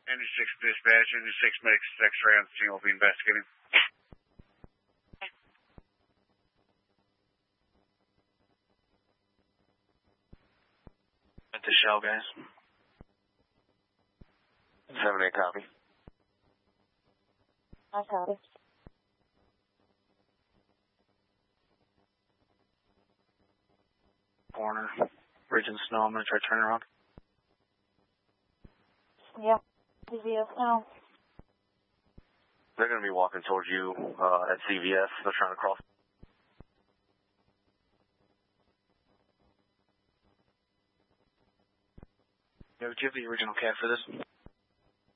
NG6 dispatch, NG6 makes X-ray on the scene. Will be investigating. At the shell, guys. 7-8 copy. I copy. Corner. Bridge and snow. I'm going to try to turn around. Yep. CVS now. They're going to be walking towards you at CVS. They're trying to cross. Do you have the original CAD for this?